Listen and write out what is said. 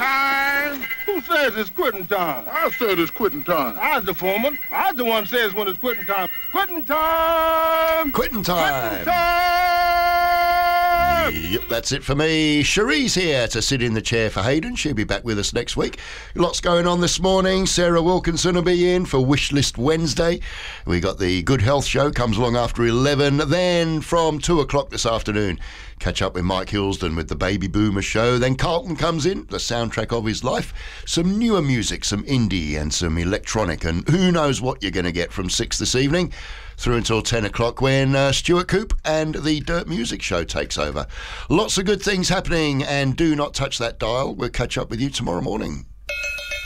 time. Who says it's quitting time? I said it's quitting time. I was the foreman. I was the one says when it's quitting time. Quitting time! Quitting time. Quitting time! Yep, that's it for me. Cherie's here to sit in the chair for Hayden. She'll be back with us next week. Lots going on this morning. Sarah Wilkinson will be in for Wishlist Wednesday. We got the Good Health Show, comes along after 11. Then from 2 o'clock this afternoon, catch up with Mike Hillsden with the Baby Boomer Show. Then Carlton comes in, the soundtrack of his life. Some newer music, some indie and some electronic. And who knows what you're going to get from 6 this evening through until 10 o'clock when Stuart Coop and the Dirt Music Show takes over. Lots of good things happening, and do not touch that dial. We'll catch up with you tomorrow morning.